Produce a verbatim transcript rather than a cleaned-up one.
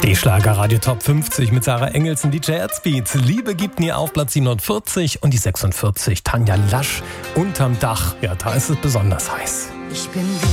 Die Schlager-Radio Top fünfzig mit Sarah Engels und D J Erzbeat. Liebe gibt nie auf Platz siebenundvierzig und die sechsundvierzig. Tanja Lasch, Unterm Dach. Ja, da ist es besonders heiß. Ich bin